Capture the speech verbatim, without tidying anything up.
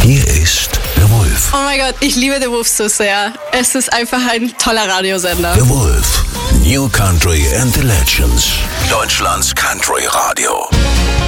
Hier ist der Wolf. Oh mein Gott, ich liebe The Wolf so sehr. Es ist einfach ein toller Radiosender. Der Wolf. New Country and the Legends. Deutschlands Country Radio.